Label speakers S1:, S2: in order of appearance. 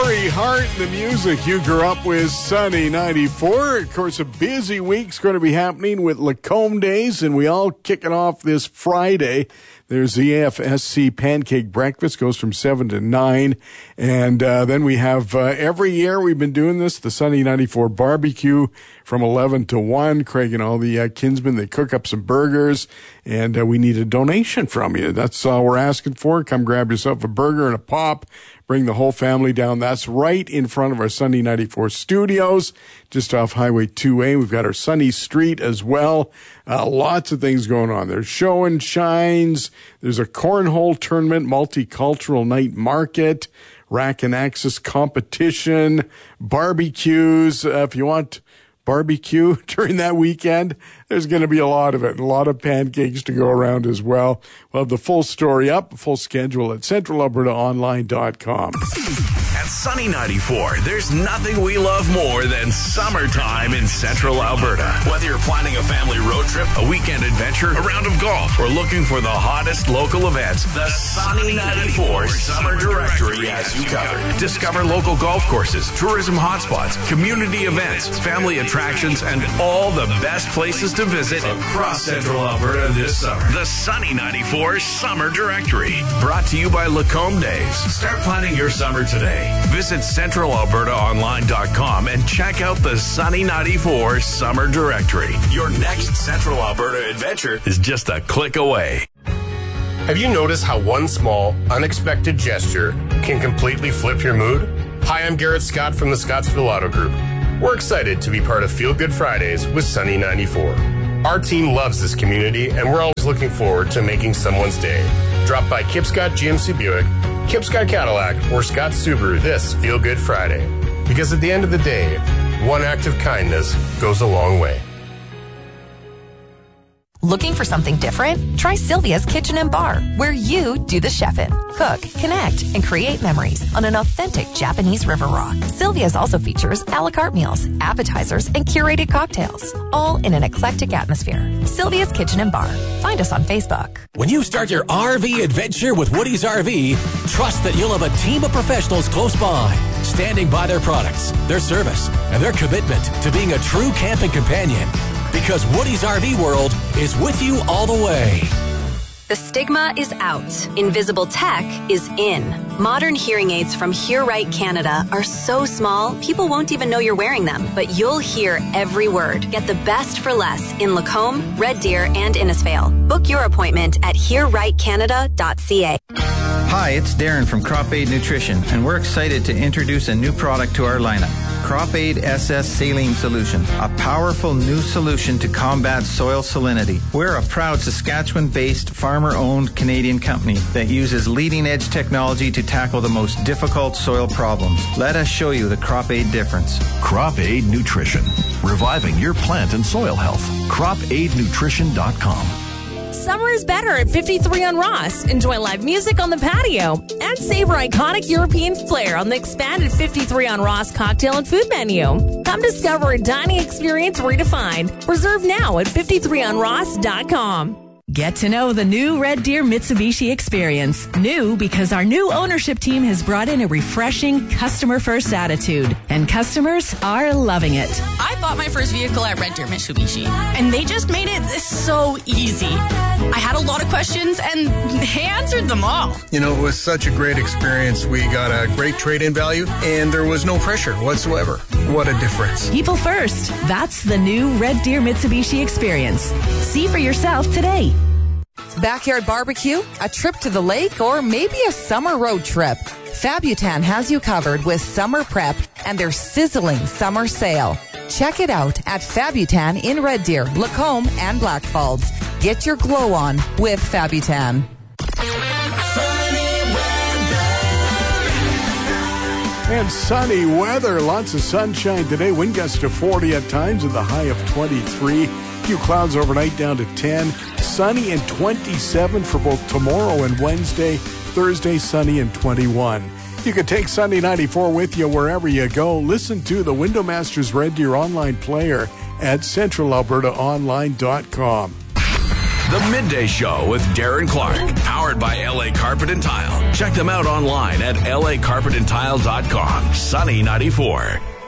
S1: Corey Hart, the music you grew up with, Sunny 94. Of course, a busy week's going to be happening with Lacombe Days, and we all kicking off this Friday. There's the AFSC Pancake Breakfast, goes from 7 to 9. And then we have, every year we've been doing this, the Sunny 94 Barbecue from 11 to 1. Craig and all the kinsmen, they cook up some burgers, and we need a donation from you. That's all we're asking for. Come grab yourself a burger and a pop. Bring the whole family down. That's right in front of our Sunny 94 studios, just off Highway 2A. We've got our Sunny Street as well. Lots of things going on. There's show and shines. There's a cornhole tournament, multicultural night market, rack and axis competition, barbecues. If you want barbecue during that weekend, there's going to be a lot of it, and a lot of pancakes to go around as well. We'll have the full story up, full schedule at centralalbertaonline.com.
S2: At Sunny 94, there's nothing we love more than summertime in Central Alberta. Whether you're planning a family road trip, a weekend adventure, a round of golf, or looking for the hottest local events, the Sunny 94 Summer Directory has you covered. Discover local golf courses, tourism hotspots, community events, family attractions, and all the best places to visit across Central Alberta this summer. The Sunny 94 Summer Directory, brought to you by Lacombe Days. Start planning your summer today. Visit centralalbertaonline.com and check out the Sunny 94 Summer Directory. Your next Central Alberta adventure is just a click away.
S3: Have you noticed how one small, unexpected gesture can completely flip your mood? Hi, I'm Garrett Scott from the Scottsville Auto Group. We're excited to be part of Feel Good Fridays with Sunny 94. Our team loves this community, and we're always looking forward to making someone's day. Drop by Kipscott GMC Buick, Kipscott Cadillac, or Scott Subaru this Feel Good Friday. Because at the end of the day, one act of kindness goes a long way.
S4: Looking for something different? Try Sylvia's Kitchen and Bar, where you do the chefing, cook, connect, and create memories on an authentic Japanese river rock. Sylvia's also features a la carte meals, appetizers, and curated cocktails, all in an eclectic atmosphere. Sylvia's Kitchen and Bar. Find us on Facebook.
S5: When you start your RV adventure with Woody's RV, trust that you'll have a team of professionals close by, standing by their products, their service, and their commitment to being a true camping companion. Because Woody's RV World is with you all the way.
S6: The stigma is out. Invisible tech is in. Modern hearing aids from Hear Right Canada are so small, people won't even know you're wearing them. But you'll hear every word. Get the best for less in Lacombe, Red Deer, and Innisfail. Book your appointment at hearrightcanada.ca.
S7: Hi, it's Darren from Crop Aid Nutrition, and we're excited to introduce a new product to our lineup. Crop Aid SS Saline Solution, a powerful new solution to combat soil salinity. We're a proud Saskatchewan-based, farmer-owned Canadian company that uses leading-edge technology to tackle the most difficult soil problems. Let us show you the Crop Aid difference.
S8: Crop Aid Nutrition, reviving your plant and soil health. CropAidNutrition.com.
S9: Summer is better at 53 on Ross. Enjoy live music on the patio and savor iconic European flair on the expanded 53 on Ross cocktail and food menu. Come discover a dining experience redefined. Reserve now at 53onross.com.
S10: Get to know the new Red Deer Mitsubishi experience. New because our new ownership team has brought in a refreshing customer-first attitude, and customers are loving it.
S11: I bought my first vehicle at Red Deer Mitsubishi, and they just made it so easy. I had a lot of questions, and they answered them all.
S12: You know, it was such a great experience. We got a great trade-in value, and there was no pressure whatsoever. What a difference.
S10: People first. That's the new Red Deer Mitsubishi experience. See for yourself today.
S13: Backyard barbecue, a trip to the lake, or maybe a summer road trip. Fabutan has you covered with summer prep and their sizzling summer sale. Check it out at Fabutan in Red Deer, Lacombe, and Blackfalds. Get your glow on with Fabutan.
S1: And sunny weather, lots of sunshine today. Wind gusts to 40 at times with a high of 23. Few clouds overnight down to 10. Sunny and 27 for both tomorrow and Wednesday. Thursday, sunny and 21. You can take Sunny 94 with you wherever you go. Listen to the Window Masters Red Deer online player at centralalbertaonline.com.
S2: The Midday Show with Darren Clark, powered by LA Carpet and Tile. Check them out online at lacarpetandtile.com. Sunny 94.